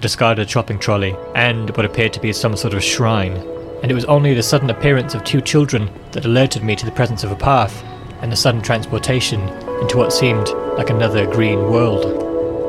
discarded shopping trolley, and what appeared to be some sort of shrine, and it was only the sudden appearance of two children that alerted me to the presence of a path, and the sudden transportation into what seemed like another green world.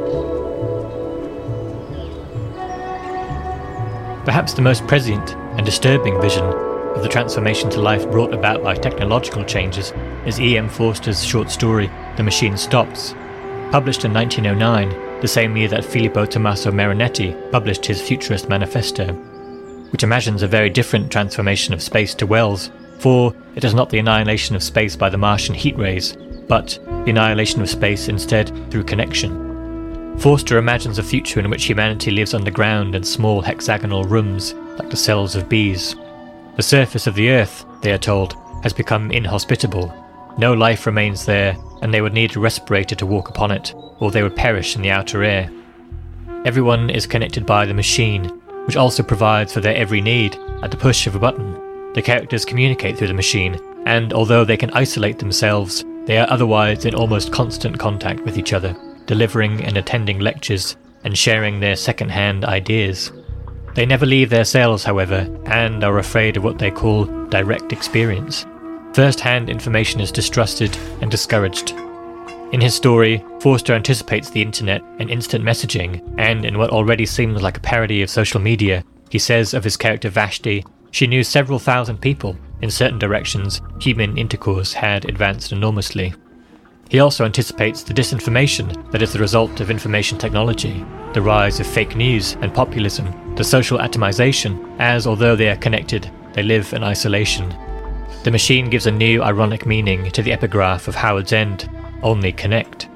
Perhaps the most prescient and disturbing vision of the transformation to life brought about by technological changes is E.M. Forster's short story, The Machine Stops. Published in 1909, the same year that Filippo Tommaso Marinetti published his Futurist Manifesto, which imagines a very different transformation of space to Wells, for it is not the annihilation of space by the Martian heat rays, but the annihilation of space instead through connection. Forster imagines a future in which humanity lives underground in small hexagonal rooms like the cells of bees. The surface of the Earth, they are told, has become inhospitable. No life remains there, and they would need a respirator to walk upon it, or they would perish in the outer air. Everyone is connected by the machine, which also provides for their every need at the push of a button. The characters communicate through the machine, and although they can isolate themselves, they are otherwise in almost constant contact with each other, delivering and attending lectures, and sharing their second-hand ideas. They never leave their cells, however, and are afraid of what they call direct experience. First-hand information is distrusted and discouraged. In his story, Forster anticipates the internet and instant messaging, and in what already seems like a parody of social media, he says of his character Vashti, she knew several thousand people. In certain directions, human intercourse had advanced enormously. He also anticipates the disinformation that is the result of information technology, the rise of fake news and populism, the social atomization, as although they are connected, they live in isolation. The machine gives a new ironic meaning to the epigraph of Howard's End, only connect.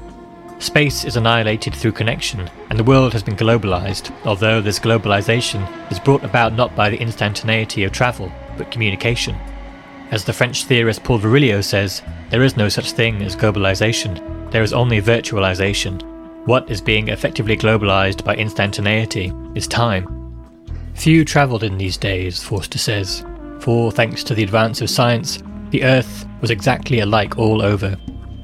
Space is annihilated through connection, and the world has been globalized, although this globalization is brought about not by the instantaneity of travel, but communication. As the French theorist Paul Virilio says, there is no such thing as globalization, there is only virtualization. What is being effectively globalized by instantaneity is time. Few travelled in these days, Forster says, for thanks to the advance of science, the Earth was exactly alike all over.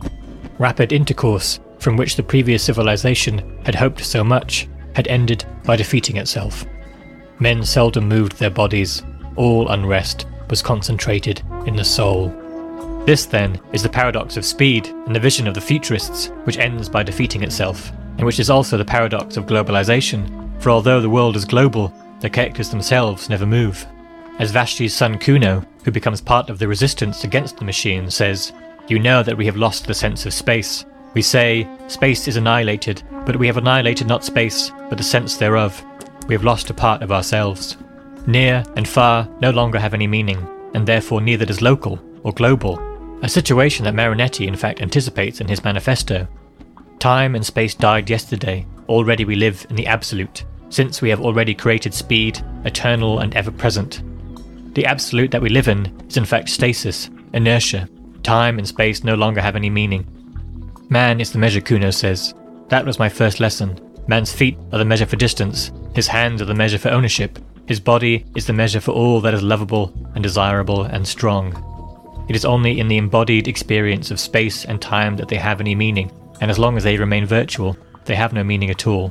Rapid intercourse, from which the previous civilization had hoped so much, had ended by defeating itself. Men seldom moved their bodies, all unrest was concentrated in the soul. This, then, is the paradox of speed and the vision of the futurists, which ends by defeating itself, and which is also the paradox of globalization, for although the world is global, the characters themselves never move. As Vashti's son Kuno, who becomes part of the resistance against the machine, says, "You know that we have lost the sense of space. We say, space is annihilated, but we have annihilated not space, but the sense thereof. We have lost a part of ourselves. Near and far no longer have any meaning, and therefore neither does local or global," a situation that Marinetti in fact anticipates in his manifesto. Time and space died yesterday, already we live in the absolute, since we have already created speed, eternal and ever-present. The absolute that we live in is in fact stasis, inertia. Time and space no longer have any meaning. Man is the measure, Kuno says. That was my first lesson. Man's feet are the measure for distance, his hands are the measure for ownership, his body is the measure for all that is lovable and desirable and strong. It is only in the embodied experience of space and time that they have any meaning, and as long as they remain virtual, they have no meaning at all.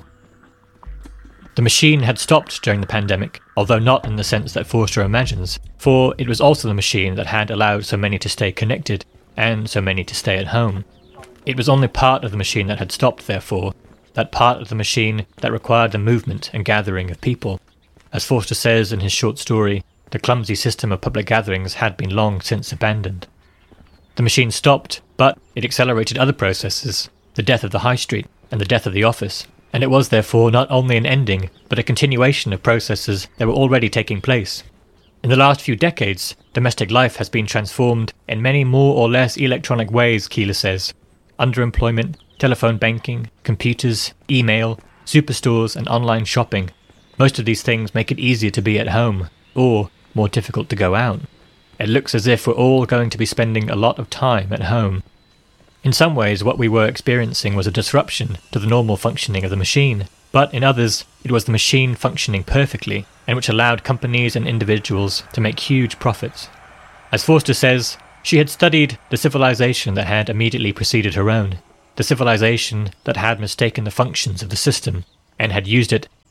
The machine had stopped during the pandemic, although not in the sense that Forster imagines, for it was also the machine that had allowed so many to stay connected, and so many to stay at home. It was only part of the machine that had stopped, therefore, that part of the machine that required the movement and gathering of people. As Forster says in his short story, the clumsy system of public gatherings had been long since abandoned. The machine stopped, but it accelerated other processes, the death of the high street and the death of the office, and it was therefore not only an ending, but a continuation of processes that were already taking place. In the last few decades, domestic life has been transformed in many more or less electronic ways, Keeler says. Underemployment, telephone banking, computers, email, superstores and online shopping. Most of these things make it easier to be at home, or more difficult to go out. It looks as if we're all going to be spending a lot of time at home. In some ways, what we were experiencing was a disruption to the normal functioning of the machine, but in others, it was the machine functioning perfectly, and which allowed companies and individuals to make huge profits. As Forster says, she had studied the civilization that had immediately preceded her own, the civilization that had mistaken the functions of the system, and had used it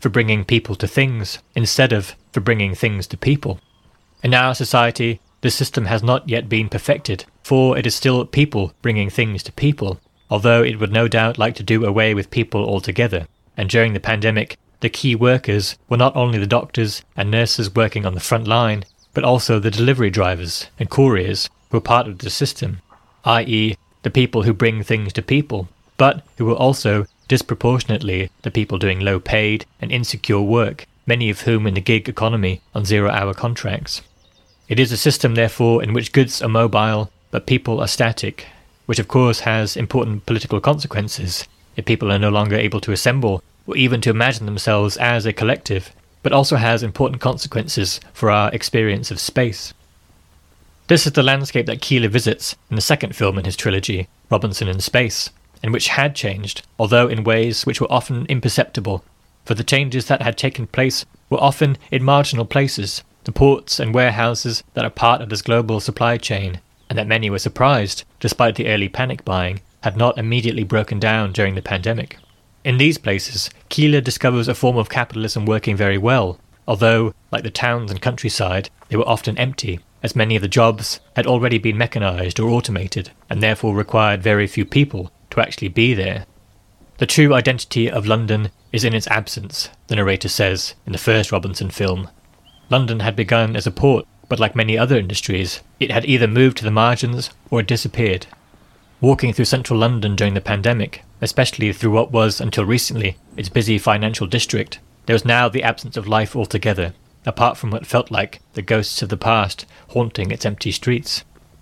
for bringing people to things, instead of for bringing things to people. In our society, the system has not yet been perfected, for it is still people bringing things to people, although it would no doubt like to do away with people altogether. And during the pandemic, the key workers were not only the doctors and nurses working on the front line, but also the delivery drivers and couriers who are part of the system, i.e. the people who bring things to people, but who were also disproportionately the people doing low-paid and insecure work, many of whom in the gig economy on zero-hour contracts. It is a system, therefore, in which goods are mobile, but people are static, which of course has important political consequences if people are no longer able to assemble or even to imagine themselves as a collective, but also has important consequences for our experience of space. This is the landscape that Keeler visits in the second film in his trilogy, Robinson in Space, and which had changed, although in ways which were often imperceptible, for the changes that had taken place were often in marginal places, the ports and warehouses that are part of this global supply chain, and that many were surprised, despite the early panic buying, had not immediately broken down during the pandemic. In these places, Keeler discovers a form of capitalism working very well, although, like the towns and countryside, they were often empty, as many of the jobs had already been mechanized or automated, and therefore required very few people to actually be there. The true identity of London is in its absence, the narrator says in the first Robinson film. London had begun as a port, but like many other industries, it had either moved to the margins or it disappeared. Walking through central London during the pandemic, especially through what was, until recently, its busy financial district, there was now the absence of life altogether, apart from what felt like the ghosts of the past haunting its empty streets.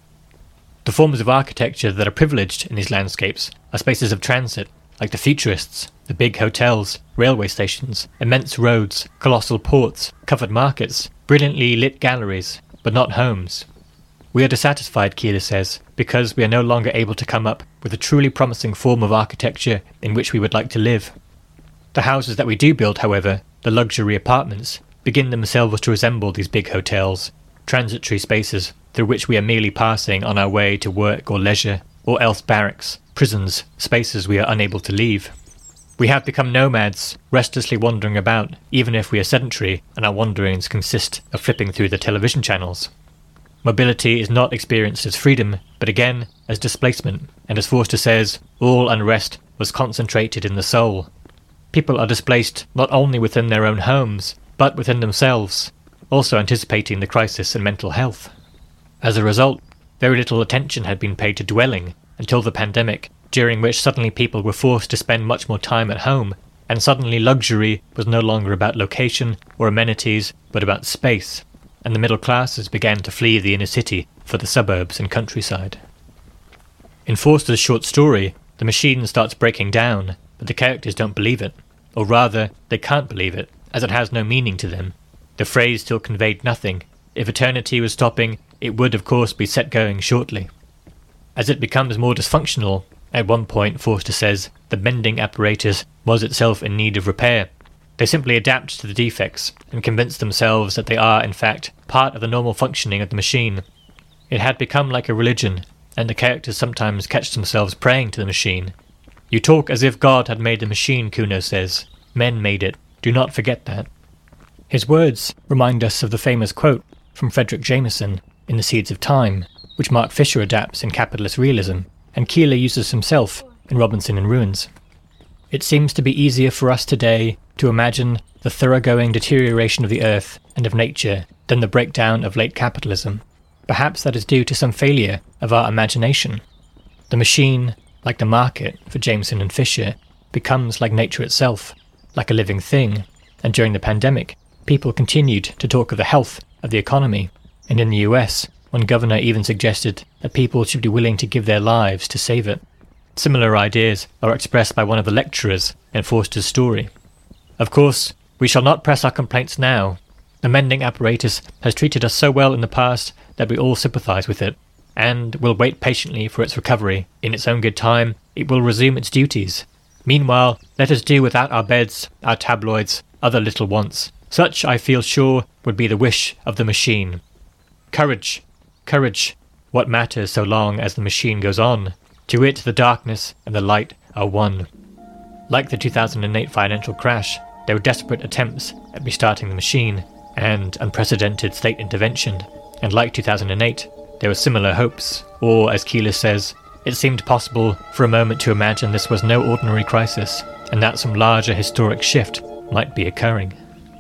The forms of architecture that are privileged in these landscapes are spaces of transit, like the futurists, the big hotels, railway stations, immense roads, colossal ports, covered markets, brilliantly lit galleries, but not homes. We are dissatisfied, Keeler says, because we are no longer able to come up with a truly promising form of architecture in which we would like to live. The houses that we do build, however, the luxury apartments, begin themselves to resemble these big hotels, transitory spaces through which we are merely passing on our way to work or leisure, or else barracks, prisons, spaces we are unable to leave. We have become nomads, restlessly wandering about, even if we are sedentary and our wanderings consist of flipping through the television channels. Mobility is not experienced as freedom, but again as displacement, and as Forster says, all unrest was concentrated in the soul. People are displaced not only within their own homes, but within themselves, also anticipating the crisis in mental health. As a result, very little attention had been paid to dwelling until the pandemic, during which suddenly people were forced to spend much more time at home, and suddenly luxury was no longer about location or amenities, but about space, and the middle classes began to flee the inner city for the suburbs and countryside. In Forster's short story, the machine starts breaking down, but the characters don't believe it, or rather, they can't believe it, as it has no meaning to them. The phrase still conveyed nothing. If eternity was stopping, it would of course be set going shortly. As it becomes more dysfunctional, at one point Forster says the mending apparatus was itself in need of repair. They simply adapt to the defects and convince themselves that they are, in fact, part of the normal functioning of the machine. It had become like a religion, and the characters sometimes catch themselves praying to the machine. You talk as if God had made the machine, Kuno says. Men made it. Do not forget that. His words remind us of the famous quote from Fredric Jameson in The Seeds of Time, which Mark Fisher adapts in Capitalist Realism, and Keeler uses himself in Robinson in Ruins. It seems to be easier for us today to imagine the thoroughgoing deterioration of the earth and of nature than the breakdown of late capitalism. Perhaps that is due to some failure of our imagination. The machine, like the market for Jameson and Fisher, becomes like nature itself, like a living thing, and during the pandemic, people continued to talk of the health of the economy, and in the US, one governor even suggested that people should be willing to give their lives to save it. Similar ideas are expressed by one of the lecturers in Forster's story. Of course, we shall not press our complaints now. The mending apparatus has treated us so well in the past that we all sympathise with it, and will wait patiently for its recovery. In its own good time, it will resume its duties. Meanwhile, let us do without our beds, our tabloids, other little wants. Such, I feel sure, would be the wish of the machine. Courage! Courage! What matters so long as the machine goes on? To it the darkness and the light are one. Like the 2008 financial crash, there were desperate attempts at restarting the machine and unprecedented state intervention, and like 2008, there were similar hopes, or as Keeler says, it seemed possible for a moment to imagine this was no ordinary crisis, and that some larger historic shift might be occurring.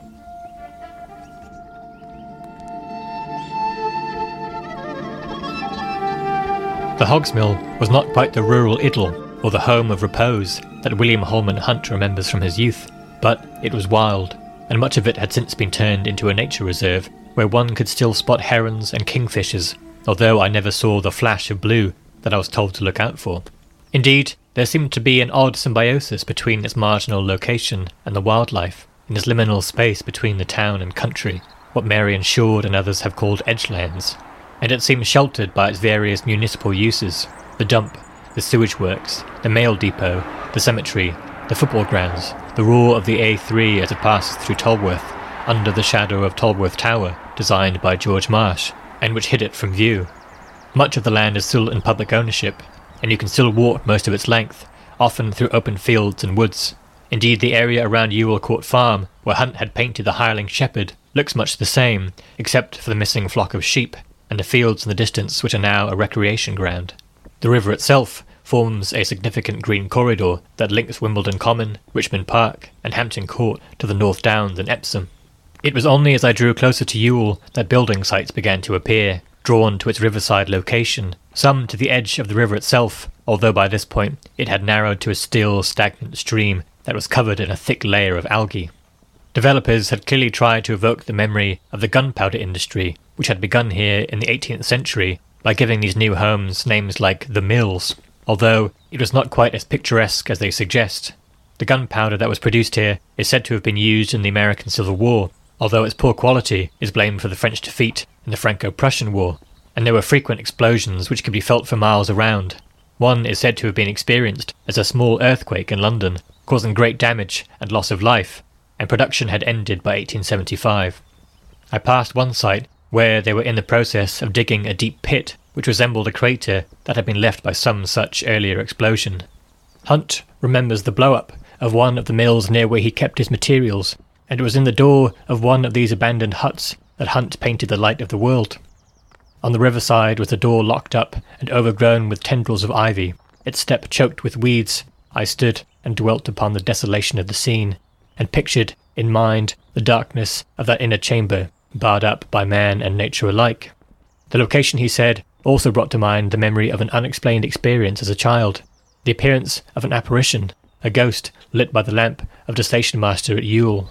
The Hogs Mill was not quite the rural idyll or the home of repose that William Holman Hunt remembers from his youth, but it was wild, and much of it had since been turned into a nature reserve where one could still spot herons and kingfishers, although I never saw the flash of blue that I was told to look out for. Indeed, there seemed to be an odd symbiosis between its marginal location and the wildlife, in this liminal space between the town and country, what Marion Shord and others have called edgelands, and it seemed sheltered by its various municipal uses: the dump, the sewage works, the mail depot, the cemetery, the football grounds, the roar of the A3 as it passes through Tolworth, under the shadow of Tolworth Tower, designed by George Marsh, and which hid it from view. Much of the land is still in public ownership, and you can still walk most of its length, often through open fields and woods. Indeed, the area around Ewell Court Farm, where Hunt had painted the hireling shepherd, looks much the same, except for the missing flock of sheep, and the fields in the distance which are now a recreation ground. The river itself forms a significant green corridor that links Wimbledon Common, Richmond Park, and Hampton Court to the North Downs and Epsom. It was only as I drew closer to Ewell that building sites began to appear, drawn to its riverside location, some to the edge of the river itself, although by this point it had narrowed to a still, stagnant stream that was covered in a thick layer of algae. Developers had clearly tried to evoke the memory of the gunpowder industry, which had begun here in the 18th century, by giving these new homes names like the Mills, although it was not quite as picturesque as they suggest. The gunpowder that was produced here is said to have been used in the American Civil War, although its poor quality is blamed for the French defeat in the Franco-Prussian War, and there were frequent explosions which could be felt for miles around. One is said to have been experienced as a small earthquake in London, causing great damage and loss of life, and production had ended by 1875. I passed one site where they were in the process of digging a deep pit which resembled a crater that had been left by some such earlier explosion. Hunt remembers the blow-up of one of the mills near where he kept his materials, and it was in the door of one of these abandoned huts that Hunt painted the light of the world. On the riverside was the door locked up and overgrown with tendrils of ivy, its step choked with weeds. I stood and dwelt upon the desolation of the scene, and pictured in mind the darkness of that inner chamber, barred up by man and nature alike. The location, he said, also brought to mind the memory of an unexplained experience as a child, the appearance of an apparition, a ghost lit by the lamp of the station master at Ewell.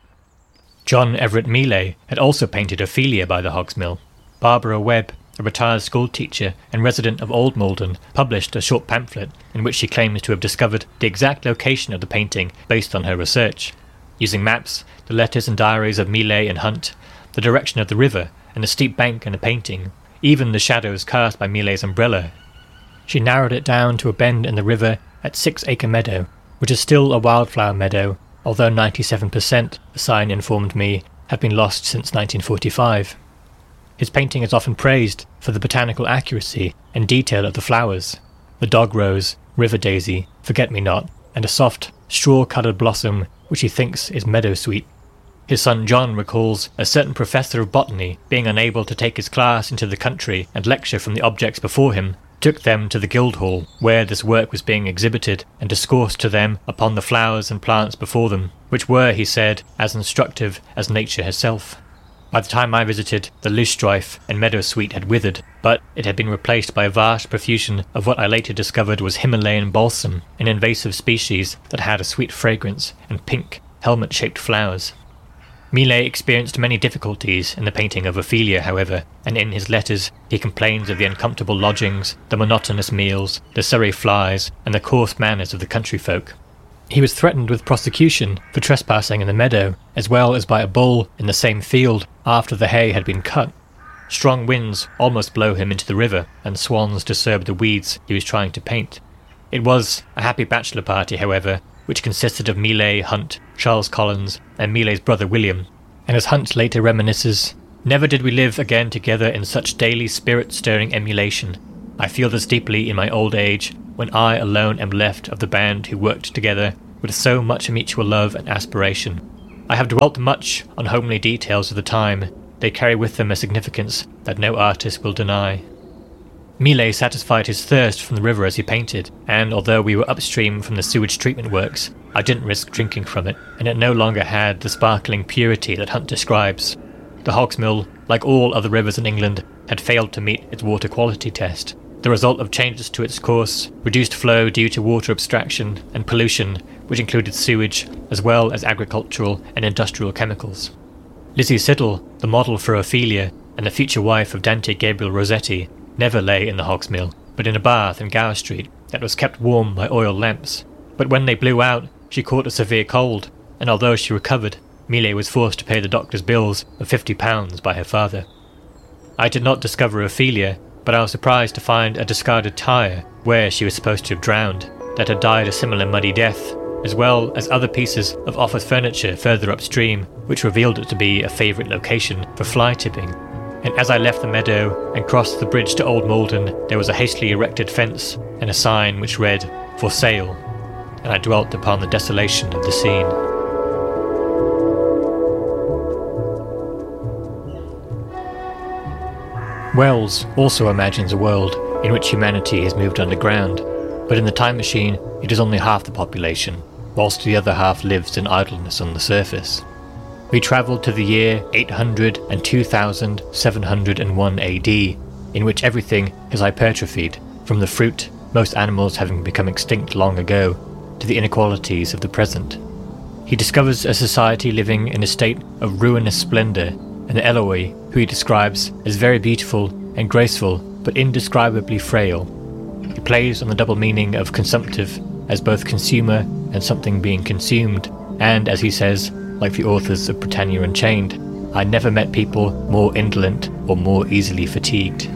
John Everett Millais had also painted Ophelia by the Hogs Mill. Barbara Webb, a retired schoolteacher and resident of Old Malden, published a short pamphlet in which she claims to have discovered the exact location of the painting based on her research, using maps, the letters and diaries of Millais and Hunt, the direction of the river and the steep bank in the painting, even the shadows cast by Millais' umbrella. She narrowed it down to a bend in the river at 6 Acre Meadow, which is still a wildflower meadow, although 97%, the sign informed me, have been lost since 1945. His painting is often praised for the botanical accuracy and detail of the flowers: the dog rose, river daisy, forget-me-not, and a soft, straw-coloured blossom which he thinks is meadowsweet. His son John recalls a certain professor of botany being unable to take his class into the country and lecture from the objects before him, took them to the Guildhall, where this work was being exhibited, and discoursed to them upon the flowers and plants before them, which were, he said, as instructive as nature herself. By the time I visited, the loosestrife and meadowsweet had withered, but it had been replaced by a vast profusion of what I later discovered was Himalayan balsam, an invasive species that had a sweet fragrance and pink, helmet-shaped flowers. Millais experienced many difficulties in the painting of Ophelia, however, and in his letters he complains of the uncomfortable lodgings, the monotonous meals, the Surrey flies, and the coarse manners of the country folk. He was threatened with prosecution for trespassing in the meadow, as well as by a bull in the same field after the hay had been cut. Strong winds almost blow him into the river, and swans disturb the weeds he was trying to paint. It was a happy bachelor party, however, which consisted of Millais, Hunt, Charles Collins, and Millais' brother William, and as Hunt later reminisces, "Never did we live again together in such daily spirit-stirring emulation. I feel this deeply in my old age, when I alone am left of the band who worked together, with so much mutual love and aspiration. I have dwelt much on homely details of the time. They carry with them a significance that no artist will deny. Millet satisfied his thirst from the river as he painted, and although we were upstream from the sewage treatment works, I didn't risk drinking from it, and it no longer had the sparkling purity that Hunt describes. The Hogs Mill, like all other rivers in England, had failed to meet its water quality test, the result of changes to its course, reduced flow due to water abstraction, and pollution, which included sewage, as well as agricultural and industrial chemicals. Lizzie Siddal, the model for Ophelia, and the future wife of Dante Gabriel Rossetti, never lay in the Hogs Mill, but in a bath in Gower Street that was kept warm by oil lamps. But when they blew out, she caught a severe cold, and although she recovered, Millet was forced to pay the doctor's bills of £50 by her father. I did not discover Ophelia, but I was surprised to find a discarded tyre where she was supposed to have drowned, that had died a similar muddy death, as well as other pieces of office furniture further upstream, which revealed it to be a favourite location for fly tipping. And as I left the meadow and crossed the bridge to Old Malden, there was a hastily erected fence and a sign which read, "For sale," and I dwelt upon the desolation of the scene. Wells also imagines a world in which humanity has moved underground, but in the time machine it is only half the population, whilst the other half lives in idleness on the surface. We travelled to the year 800 and 2701 AD, in which everything has hypertrophied, from the fruit, most animals having become extinct long ago, to the inequalities of the present. He discovers a society living in a state of ruinous splendour, and the Eloi, who he describes as very beautiful and graceful, but indescribably frail. He plays on the double meaning of consumptive as both consumer and something being consumed, and, as he says, like the authors of Britannia Unchained, I never met people more indolent or more easily fatigued.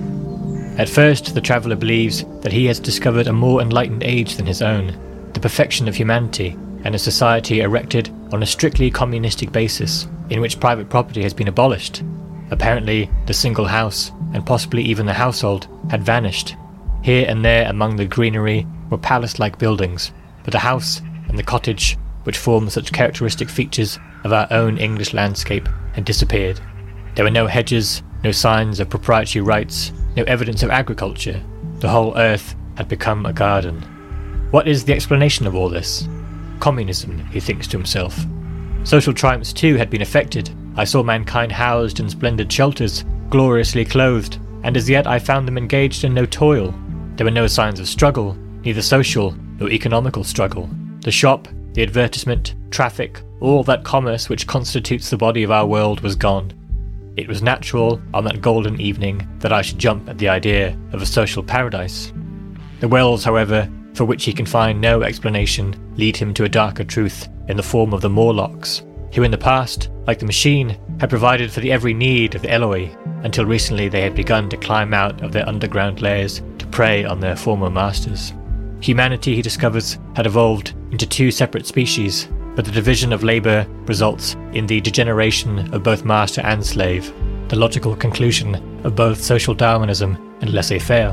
At first, the traveller believes that he has discovered a more enlightened age than his own, the perfection of humanity, and a society erected on a strictly communistic basis, in which private property has been abolished. Apparently, the single house, and possibly even the household, had vanished. Here and there among the greenery were palace-like buildings, but the house and the cottage, which form such characteristic features of our own English landscape, had disappeared. There were no hedges, no signs of proprietary rights, no evidence of agriculture. The whole earth had become a garden. What is the explanation of all this? Communism, he thinks to himself. Social triumphs too had been effected. I saw mankind housed in splendid shelters, gloriously clothed, and as yet I found them engaged in no toil. There were no signs of struggle, neither social nor economical struggle. The shop, the advertisement, traffic, all that commerce which constitutes the body of our world was gone. It was natural, on that golden evening, that I should jump at the idea of a social paradise. The Wells, however, for which he can find no explanation, lead him to a darker truth in the form of the Morlocks, who in the past, like the machine, had provided for the every need of the Eloi, until recently they had begun to climb out of their underground lairs to prey on their former masters. Humanity, he discovers, had evolved into two separate species, but the division of labour results in the degeneration of both master and slave, the logical conclusion of both social Darwinism and laissez-faire.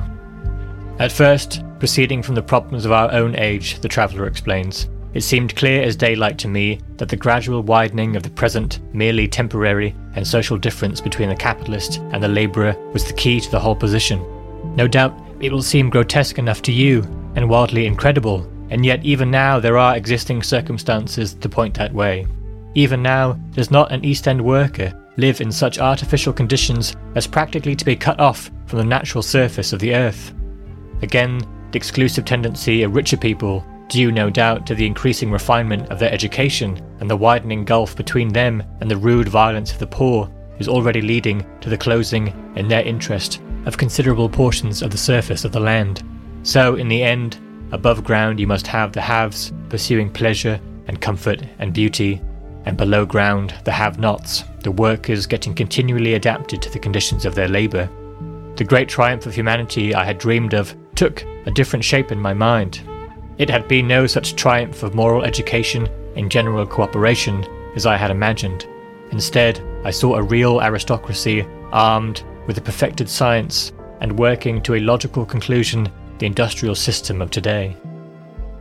At first, proceeding from the problems of our own age, the traveller explains, it seemed clear as daylight to me that the gradual widening of the present, merely temporary and social difference between the capitalist and the labourer was the key to the whole position. No doubt it will seem grotesque enough to you, and wildly incredible, and yet even now there are existing circumstances to point that way. Even now, does not an East End worker live in such artificial conditions as practically to be cut off from the natural surface of the earth? Again, the exclusive tendency of richer people, due no doubt to the increasing refinement of their education and the widening gulf between them and the rude violence of the poor, is already leading to the closing, in their interest, of considerable portions of the surface of the land. So, in the end, above ground you must have the haves pursuing pleasure and comfort and beauty, and below ground the have-nots, the workers getting continually adapted to the conditions of their labour. The great triumph of humanity I had dreamed of took a different shape in my mind. It had been no such triumph of moral education and general cooperation as I had imagined. Instead, I saw a real aristocracy armed with a perfected science and working to a logical conclusion the industrial system of today.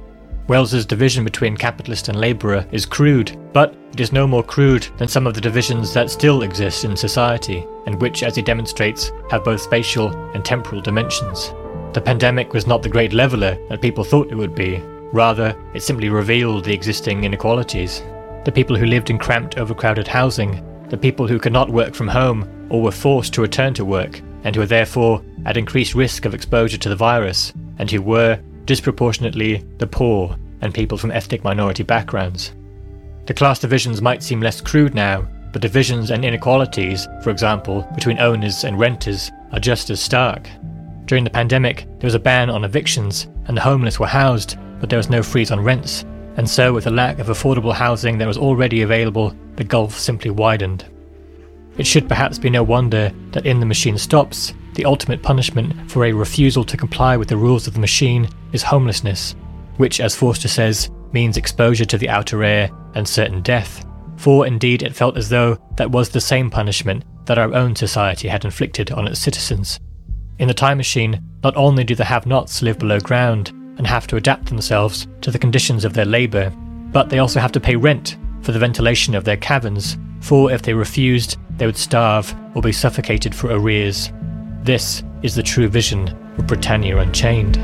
Wells's division between capitalist and labourer is crude, but it is no more crude than some of the divisions that still exist in society, and which, as he demonstrates, have both spatial and temporal dimensions. The pandemic was not the great leveller that people thought it would be. Rather, it simply revealed the existing inequalities. The people who lived in cramped, overcrowded housing, the people who could not work from home or were forced to return to work, and who were therefore at increased risk of exposure to the virus, and who were, disproportionately, the poor and people from ethnic minority backgrounds. The class divisions might seem less crude now, but divisions and inequalities, for example, between owners and renters, are just as stark. During the pandemic, there was a ban on evictions, and the homeless were housed, but there was no freeze on rents, and so with a lack of affordable housing that was already available, the gulf simply widened. It should perhaps be no wonder that in The Machine Stops, the ultimate punishment for a refusal to comply with the rules of the machine is homelessness, which, as Forster says, means exposure to the outer air and certain death, for indeed it felt as though that was the same punishment that our own society had inflicted on its citizens. In the time machine, not only do the have-nots live below ground and have to adapt themselves to the conditions of their labour, but they also have to pay rent for the ventilation of their caverns, for if they refused, they would starve or be suffocated for arrears. This is the true vision of Britannia Unchained.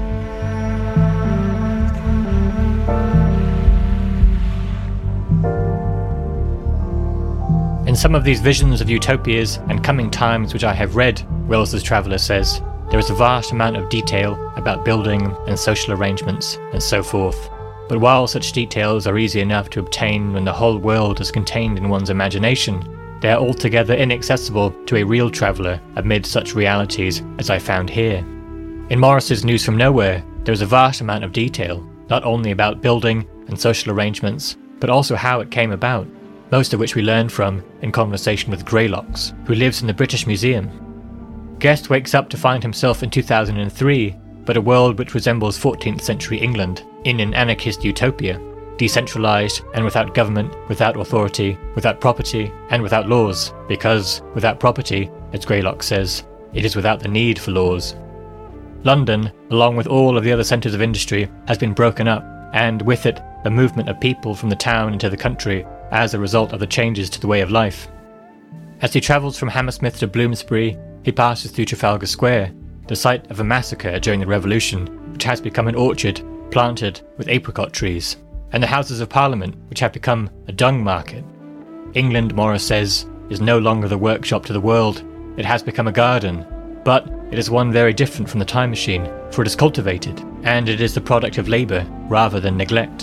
In some of these visions of utopias and coming times which I have read, Wells's Traveller says, there is a vast amount of detail about building and social arrangements and so forth. But while such details are easy enough to obtain when the whole world is contained in one's imagination, they are altogether inaccessible to a real traveller amid such realities as I found here. In Morris's News from Nowhere, there is a vast amount of detail, not only about building and social arrangements, but also how it came about, most of which we learned from in conversation with Greylocks, who lives in the British Museum. Guest wakes up to find himself in 2003, but a world which resembles 14th century England, in an anarchist utopia, decentralised and without government, without authority, without property, and without laws, because without property, as Greylock says, it is without the need for laws. London, along with all of the other centres of industry, has been broken up, and with it, the movement of people from the town into the country as a result of the changes to the way of life. As he travels from Hammersmith to Bloomsbury, he passes through Trafalgar Square, the site of a massacre during the Revolution, which has become an orchard planted with apricot trees, and the Houses of Parliament, which have become a dung market. England, Morris says, is no longer the workshop to the world, it has become a garden, but it is one very different from the time machine, for it is cultivated, and it is the product of labour rather than neglect.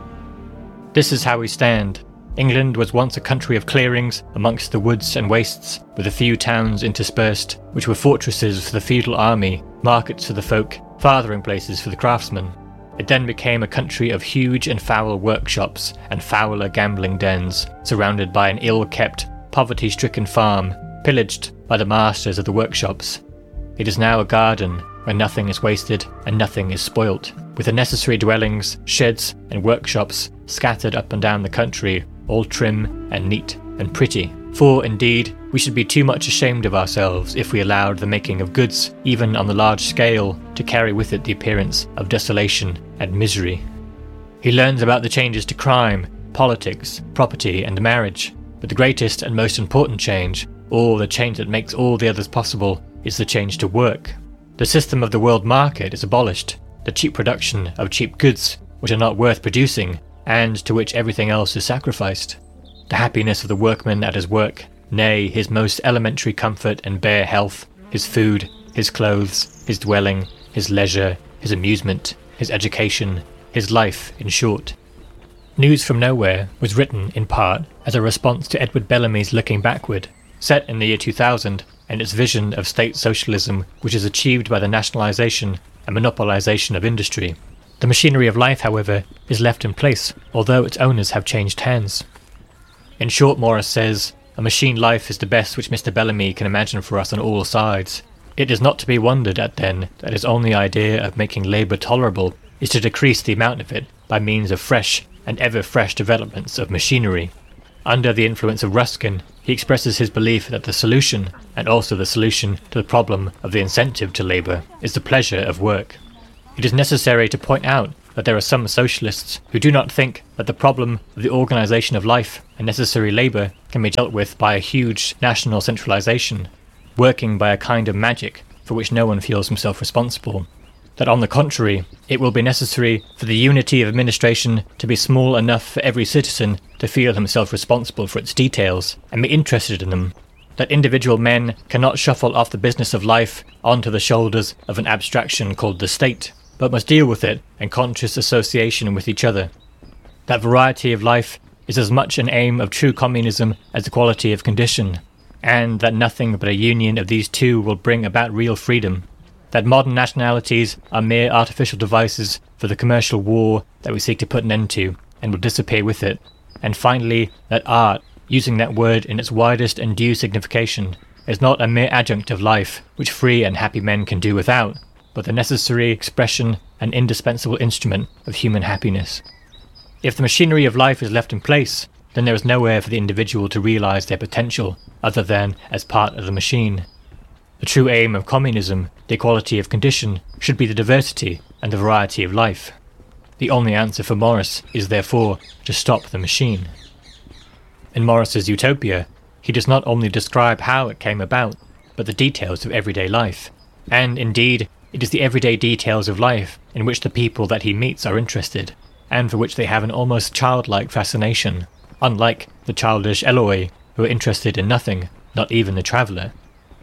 This is how we stand. England was once a country of clearings amongst the woods and wastes, with a few towns interspersed, which were fortresses for the feudal army, markets for the folk, fathering places for the craftsmen. It then became a country of huge and foul workshops and fouler gambling dens, surrounded by an ill-kept, poverty-stricken farm, pillaged by the masters of the workshops. It is now a garden, where nothing is wasted and nothing is spoilt, with the necessary dwellings, sheds and workshops scattered up and down the country, all trim and neat and pretty. For, indeed, we should be too much ashamed of ourselves if we allowed the making of goods, even on the large scale, to carry with it the appearance of desolation and misery. He learns about the changes to crime, politics, property and marriage, but the greatest and most important change, or the change that makes all the others possible, is the change to work. The system of the world market is abolished, the cheap production of cheap goods which are not worth producing, and to which everything else is sacrificed. The happiness of the workman at his work, nay, his most elementary comfort and bare health, his food, his clothes, his dwelling, his leisure, his amusement, his education, his life, in short. News from Nowhere was written, in part, as a response to Edward Bellamy's Looking Backward, set in the year 2000, and its vision of state socialism which is achieved by the nationalisation and monopolisation of industry. The machinery of life, however, is left in place, although its owners have changed hands. In short, Morris says, a machine life is the best which Mr. Bellamy can imagine for us on all sides. It is not to be wondered at, then, that his only idea of making labour tolerable is to decrease the amount of it by means of fresh and ever-fresh developments of machinery. Under the influence of Ruskin, he expresses his belief that the solution, and also the solution to the problem of the incentive to labour, is the pleasure of work. It is necessary to point out that there are some socialists who do not think that the problem of the organisation of life and necessary labour can be dealt with by a huge national centralisation, working by a kind of magic for which no one feels himself responsible. That on the contrary, it will be necessary for the unity of administration to be small enough for every citizen to feel himself responsible for its details and be interested in them. That individual men cannot shuffle off the business of life onto the shoulders of an abstraction called the state, but must deal with it in conscious association with each other. That variety of life is as much an aim of true communism as equality of condition, and that nothing but a union of these two will bring about real freedom. That modern nationalities are mere artificial devices for the commercial war that we seek to put an end to, and will disappear with it. And finally, that art, using that word in its widest and due signification, is not a mere adjunct of life which free and happy men can do without, but the necessary expression and indispensable instrument of human happiness. If the machinery of life is left in place, then there is nowhere for the individual to realise their potential other than as part of the machine. The true aim of communism, the equality of condition, should be the diversity and the variety of life. The only answer for Morris is therefore to stop the machine. In Morris's Utopia, he does not only describe how it came about, but the details of everyday life. And indeed, it is the everyday details of life in which the people that he meets are interested, and for which they have an almost childlike fascination, unlike the childish Eloi, who are interested in nothing, not even the traveller.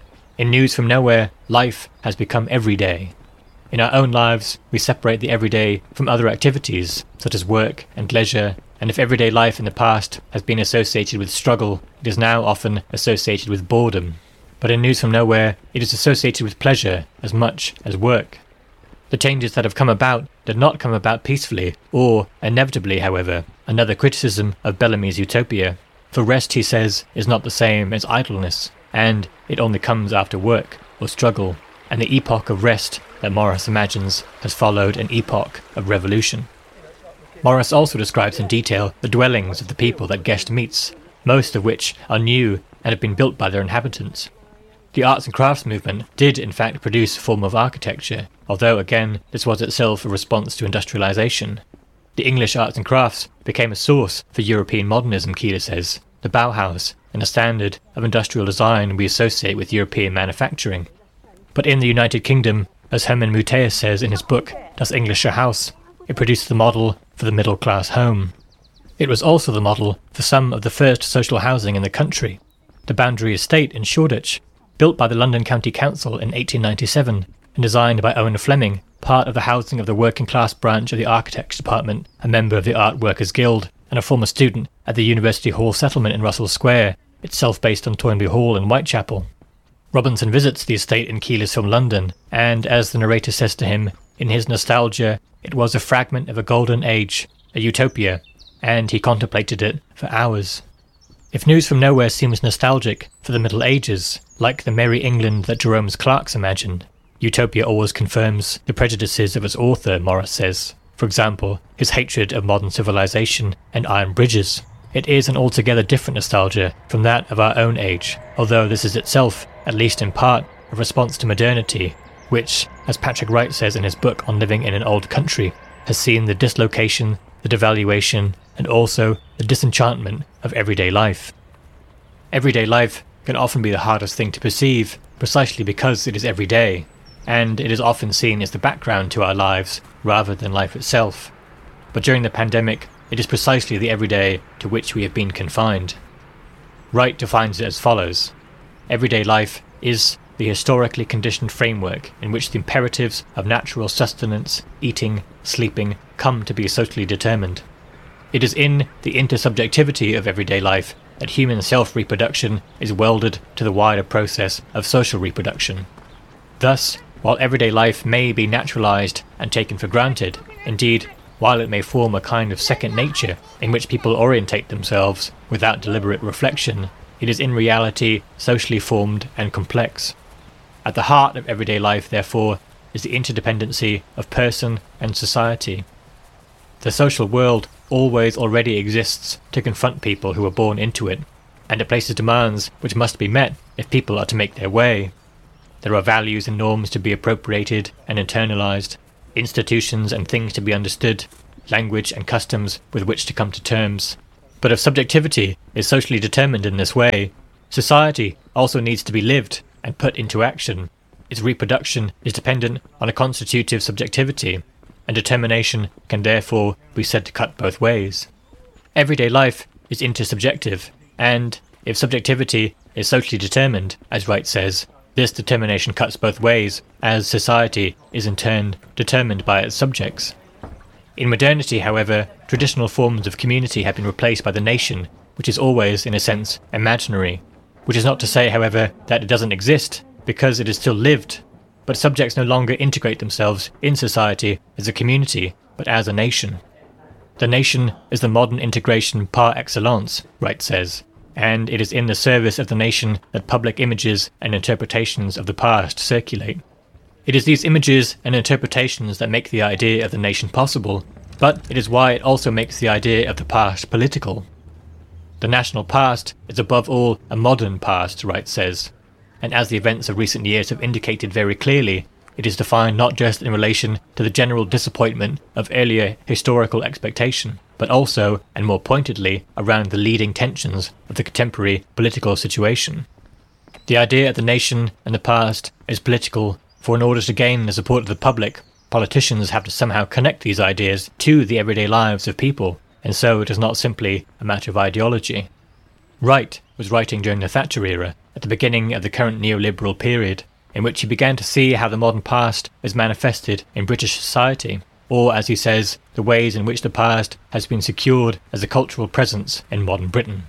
In News from Nowhere, life has become everyday. In our own lives, we separate the everyday from other activities, such as work and leisure, and if everyday life in the past has been associated with struggle, it is now often associated with boredom. But in News from Nowhere, it is associated with pleasure as much as work. The changes that have come about did not come about peacefully, or, inevitably however, another criticism of Bellamy's Utopia. For rest, he says, is not the same as idleness, and it only comes after work or struggle, and the epoch of rest that Morris imagines has followed an epoch of revolution. Morris also describes in detail the dwellings of the people that Guest meets, most of which are new and have been built by their inhabitants. The arts and crafts movement did in fact produce a form of architecture, although again this was itself a response to industrialization. The English arts and crafts became a source for European modernism, Keeler says, the Bauhaus, and a standard of industrial design we associate with European manufacturing. But in the United Kingdom, as Hermann Muteus says in his book Das Englische Haus, it produced the model for the middle-class home. It was also the model for some of the first social housing in the country. The Boundary Estate in Shoreditch, built by the London County Council in 1897 and designed by Owen Fleming, part of the housing of the working-class branch of the Architects Department, a member of the Art Workers Guild, and a former student at the University Hall settlement in Russell Square, itself based on Toynbee Hall in Whitechapel. Robinson visits the estate in Keeler's film London, and as the narrator says to him, in his nostalgia, it was a fragment of a golden age, a utopia, and he contemplated it for hours. If News from Nowhere seems nostalgic for the Middle Ages, like the merry England that Jerome's clerks imagined, Utopia always confirms the prejudices of its author, Morris says. For example, his hatred of modern civilization and iron bridges. It is an altogether different nostalgia from that of our own age, although this is itself, at least in part, a response to modernity, which, as Patrick Wright says in his book on living in an old country, has seen the dislocation, the devaluation, and also the disenchantment of everyday life. Everyday life can often be the hardest thing to perceive, precisely because it is everyday, and it is often seen as the background to our lives rather than life itself. But during the pandemic, it is precisely the everyday to which we have been confined. Wright defines it as follows: everyday life is the historically conditioned framework in which the imperatives of natural sustenance, eating, sleeping, come to be socially determined. It is in the intersubjectivity of everyday life that human self-reproduction is welded to the wider process of social reproduction. Thus, while everyday life may be naturalized and taken for granted, indeed, while it may form a kind of second nature in which people orientate themselves without deliberate reflection, it is in reality socially formed and complex. At the heart of everyday life, therefore, is the interdependency of person and society. The social world always already exists to confront people who are born into it, and it places demands which must be met if people are to make their way. There are values and norms to be appropriated and internalized. institutions and things to be understood, language and customs with which to come to terms. But if subjectivity is socially determined in this way, society also needs to be lived and put into action. Its reproduction is dependent on a constitutive subjectivity, and determination can therefore be said to cut both ways. Everyday life is intersubjective, and if subjectivity is socially determined, as Wright says, this determination cuts both ways, as society is in turn determined by its subjects. In modernity, however, traditional forms of community have been replaced by the nation, which is always, in a sense, imaginary. Which is not to say, however, that it doesn't exist, because it is still lived, but subjects no longer integrate themselves in society as a community, but as a nation. The nation is the modern integration par excellence, Wright says, and it is in the service of the nation that public images and interpretations of the past circulate. It is these images and interpretations that make the idea of the nation possible, but it is why it also makes the idea of the past political. The national past is above all a modern past, Wright says, and as the events of recent years have indicated very clearly, it is defined not just in relation to the general disappointment of earlier historical expectation, but also, and more pointedly, around the leading tensions of the contemporary political situation. The idea of the nation and the past is political, for in order to gain the support of the public, politicians have to somehow connect these ideas to the everyday lives of people, and so it is not simply a matter of ideology. Wright was writing during the Thatcher era, at the beginning of the current neoliberal period, in which he began to see how the modern past is manifested in British society, or, as he says, the ways in which the past has been secured as a cultural presence in modern Britain.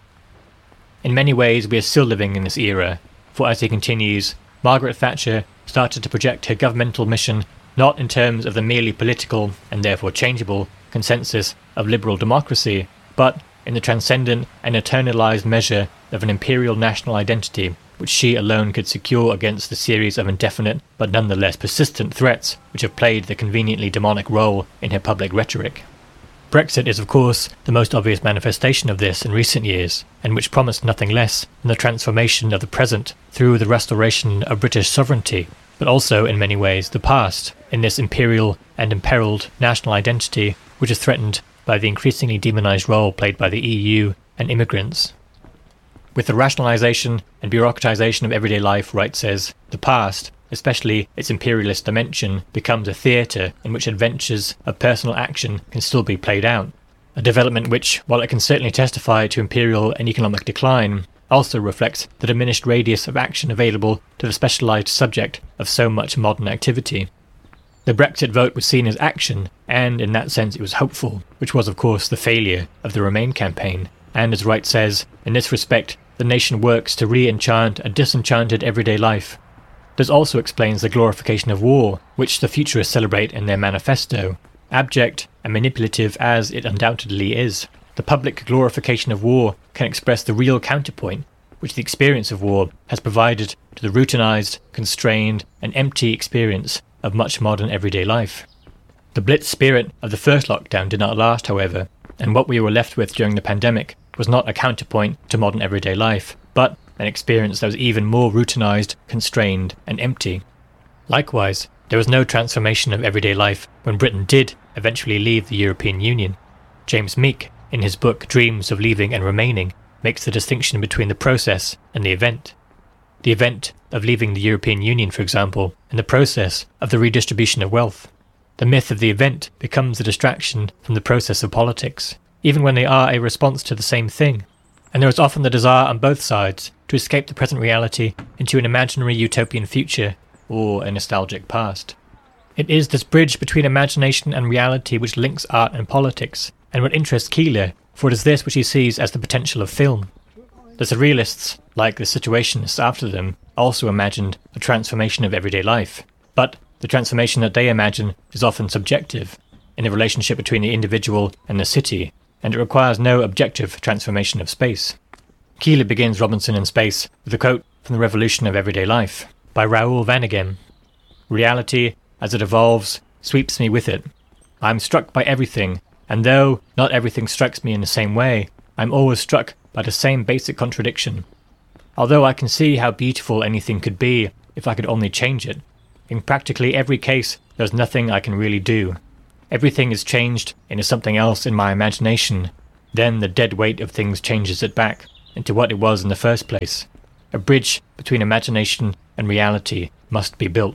In many ways we are still living in this era, for as he continues, Margaret Thatcher started to project her governmental mission not in terms of the merely political, and therefore changeable, consensus of liberal democracy, but in the transcendent and eternalized measure of an imperial national identity which she alone could secure against the series of indefinite but nonetheless persistent threats which have played the conveniently demonic role in her public rhetoric. Brexit is of course the most obvious manifestation of this in recent years, and which promised nothing less than the transformation of the present through the restoration of British sovereignty, but also in many ways the past, in this imperial and imperiled national identity which is threatened by the increasingly demonised role played by the EU and immigrants. With the rationalisation and bureaucratisation of everyday life, Wright says, the past, especially its imperialist dimension, becomes a theatre in which adventures of personal action can still be played out, a development which, while it can certainly testify to imperial and economic decline, also reflects the diminished radius of action available to the specialised subject of so much modern activity. The Brexit vote was seen as action, and in that sense it was hopeful, which was of course the failure of the Remain campaign, and as Wright says, in this respect the nation works to re-enchant a disenchanted everyday life. This also explains the glorification of war, which the futurists celebrate in their manifesto. Abject and manipulative as it undoubtedly is, the public glorification of war can express the real counterpoint which the experience of war has provided to the routinized, constrained and empty experience of much modern everyday life. The blitz spirit of the first lockdown did not last, however, and what we were left with during the pandemic was not a counterpoint to modern everyday life, but an experience that was even more routinized, constrained and empty. Likewise, there was no transformation of everyday life when Britain did eventually leave the European Union. James Meek, in his book Dreams of Leaving and Remaining, makes the distinction between the process and the event. The event of leaving the European Union, for example, and the process of the redistribution of wealth. The myth of the event becomes a distraction from the process of politics, even when they are a response to the same thing, and there is often the desire on both sides to escape the present reality into an imaginary utopian future or a nostalgic past. It is this bridge between imagination and reality which links art and politics, and what interests Keeler, for it is this which he sees as the potential of film. The surrealists, like the situationists after them, also imagined a transformation of everyday life, but the transformation that they imagine is often subjective, in the relationship between the individual and the city, and it requires no objective transformation of space. Keeler begins Robinson in Space with a quote from The Revolution of Everyday Life by Raoul Vaneigem. "Reality, as it evolves, sweeps me with it. I am struck by everything, and though not everything strikes me in the same way, I am always struck by the same basic contradiction. Although I can see how beautiful anything could be if I could only change it, in practically every case, there's nothing I can really do. Everything is changed into something else in my imagination. Then the dead weight of things changes it back into what it was in the first place. A bridge between imagination and reality must be built.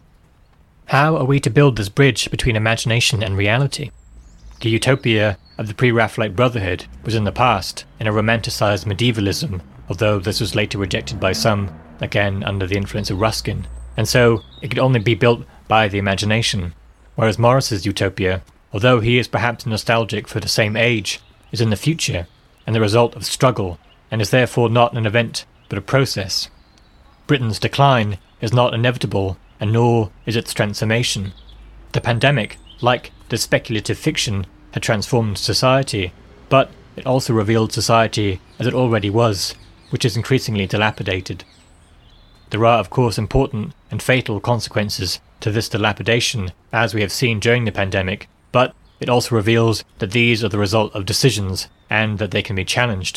How are we to build this bridge between imagination and reality? The utopia of the pre-Raphaelite Brotherhood was in the past, in a romanticized medievalism, although this was later rejected by some, again under the influence of Ruskin, and so it could only be built by the imagination. Whereas Morris's utopia, although he is perhaps nostalgic for the same age, is in the future, and the result of struggle, and is therefore not an event, but a process. Britain's decline is not inevitable, and nor is its transformation. The pandemic, like the speculative fiction, had transformed society, but it also revealed society as it already was, which is increasingly dilapidated. There are, of course, important and fatal consequences to this dilapidation, as we have seen during the pandemic, but it also reveals that these are the result of decisions, and that they can be challenged.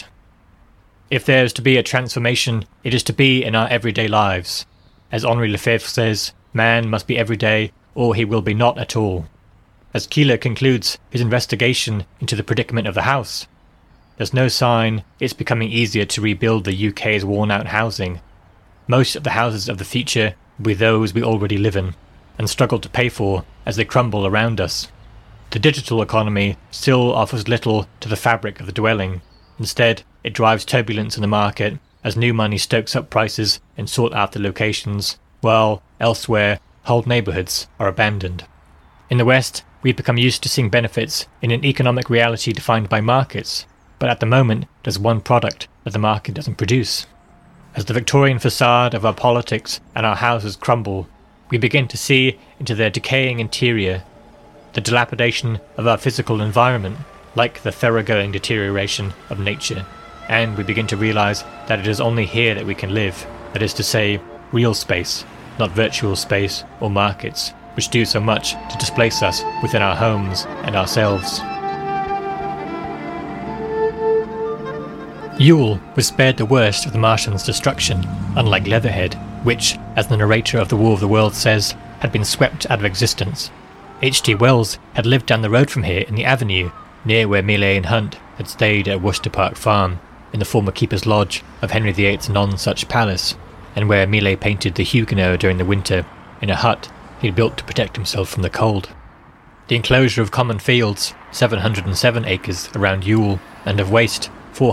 If there is to be a transformation, it is to be in our everyday lives. As Henri Lefebvre says, man must be everyday, or he will be not at all. As Keeler concludes his investigation into the predicament of the house, there's no sign it's becoming easier to rebuild the UK's worn-out housing. Most of the houses of the future will be those we already live in, and struggle to pay for as they crumble around us. The digital economy still offers little to the fabric of the dwelling. Instead, it drives turbulence in the market as new money stokes up prices in sought-after locations, while elsewhere whole neighbourhoods are abandoned. In the West, we've become used to seeing benefits in an economic reality defined by markets, but at the moment there's one product that the market doesn't produce. As the Victorian facade of our politics and our houses crumble, we begin to see into their decaying interior, the dilapidation of our physical environment, like the thoroughgoing deterioration of nature, and we begin to realise that it is only here that we can live, that is to say, real space, not virtual space or markets, which do so much to displace us within our homes and ourselves. Yule was spared the worst of the Martians' destruction, unlike Leatherhead, which, as the narrator of The War of the Worlds says, had been swept out of existence. H.G. Wells had lived down the road from here in the Avenue, near where Millais and Hunt had stayed at Worcester Park Farm, in the former Keeper's Lodge of Henry VIII's Nonsuch Palace, and where Millais painted the Huguenot during the winter, in a hut he had built to protect himself from the cold. The enclosure of common fields, 707 acres around Yule, and of waste,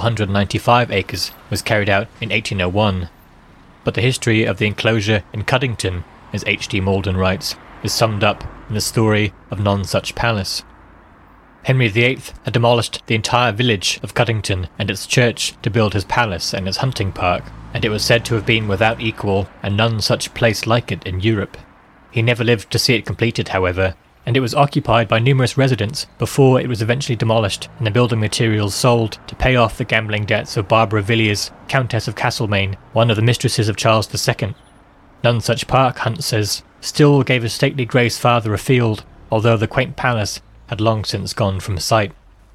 495 acres, was carried out in 1801. But the history of the enclosure in Cuddington, as H.D. Malden writes, is summed up in the story of Nonsuch Palace. Henry VIII had demolished the entire village of Cuddington and its church to build his palace and its hunting park, and it was said to have been without equal and none such place like it in Europe. He never lived to see it completed, however, and it was occupied by numerous residents before it was eventually demolished and the building materials sold to pay off the gambling debts of Barbara Villiers, Countess of Castlemaine, one of the mistresses of Charles II. Nonsuch Park, Hunt says, still gave a stately grace farther afield, although the quaint palace had long since gone from sight.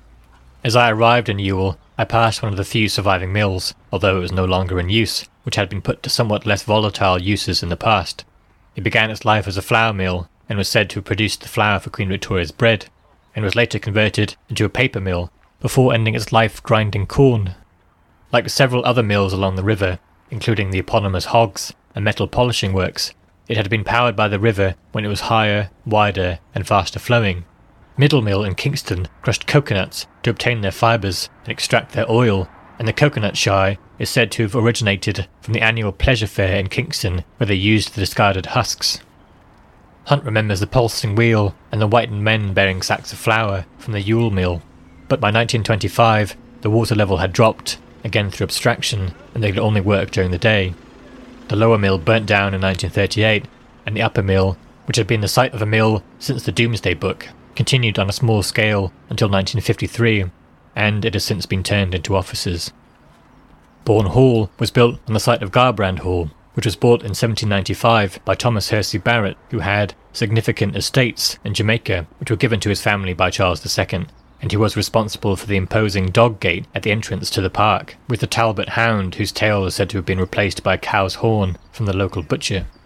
As I arrived in Yule, I passed one of the few surviving mills, although it was no longer in use, which had been put to somewhat less volatile uses in the past. It began its life as a flour mill, and was said to have produced the flour for Queen Victoria's bread, and was later converted into a paper mill, before ending its life grinding corn. Like several other mills along the river, including the eponymous Hoggs and metal polishing works, it had been powered by the river when it was higher, wider, and faster flowing. Middle Mill in Kingston crushed coconuts to obtain their fibres and extract their oil, and the coconut shy is said to have originated from the annual pleasure fair in Kingston, where they used the discarded husks. Hunt remembers the pulsing wheel and the whitened men bearing sacks of flour from the Yule Mill, but by 1925 the water level had dropped, again through abstraction, and they could only work during the day. The lower mill burnt down in 1938, and the upper mill, which had been the site of a mill since the Doomsday Book, continued on a small scale until 1953, and it has since been turned into offices. Bourne Hall was built on the site of Garbrand Hall, which was bought in 1795 by Thomas Hersey Barrett, who had significant estates in Jamaica which were given to his family by Charles II, and who was responsible for the imposing dog gate at the entrance to the park, with the Talbot hound whose tail is said to have been replaced by a cow's horn from the local butcher.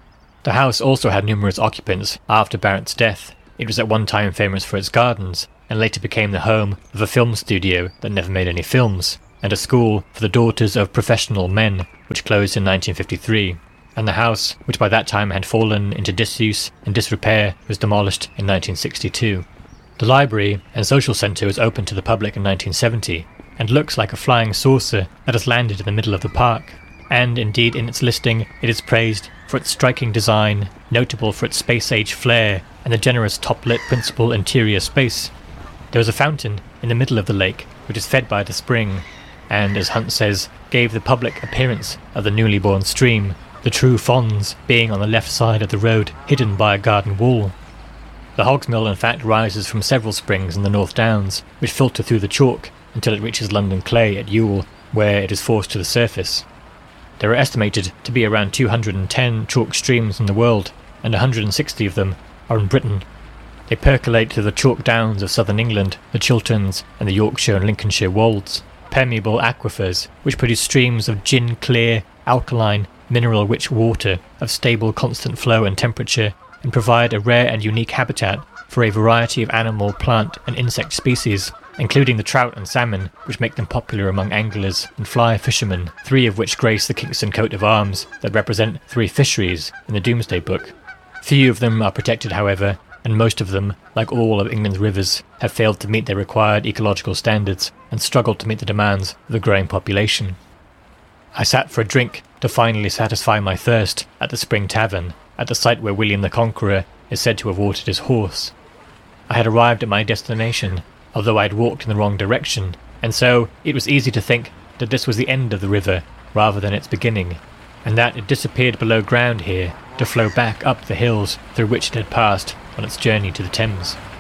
The house also had numerous occupants after Barrett's death. It was at one time famous for its gardens, and later became the home of a film studio that never made any films, and a school for the daughters of professional men, which closed in 1953. And the house, which by that time had fallen into disuse and disrepair, was demolished in 1962. The library and social centre was opened to the public in 1970, and looks like a flying saucer that has landed in the middle of the park. And indeed, in its listing, it is praised for its striking design, notable for its space-age flair, and the generous top-lit principal interior space. There is a fountain in the middle of the lake, which is fed by the spring, and, as Hunt says, gave the public appearance of the newly born stream, the true fonds being on the left side of the road, hidden by a garden wall. The Hogs Mill in fact rises from several springs in the North Downs, which filter through the chalk until it reaches London Clay at Ewell, where it is forced to the surface. There are estimated to be around 210 chalk streams in the world, and 160 of them are in Britain. They percolate through the chalk downs of southern England, the Chilterns and the Yorkshire and Lincolnshire wolds, permeable aquifers which produce streams of gin-clear, alkaline, mineral-rich water of stable constant flow and temperature, and provide a rare and unique habitat for a variety of animal, plant and insect species, including the trout and salmon, which make them popular among anglers and fly fishermen, 3 of which grace the Kingston coat of arms that represent 3 fisheries in the Domesday Book. Few of them are protected, however, and most of them, like all of England's rivers, have failed to meet their required ecological standards and struggled to meet the demands of the growing population. I sat for a drink to finally satisfy my thirst at the Spring Tavern, at the site where William the Conqueror is said to have watered his horse. I had arrived at my destination, although I had walked in the wrong direction, and so it was easy to think that this was the end of the river rather than its beginning, and that it disappeared below ground here to flow back up the hills through which it had passed on its journey to the Thames.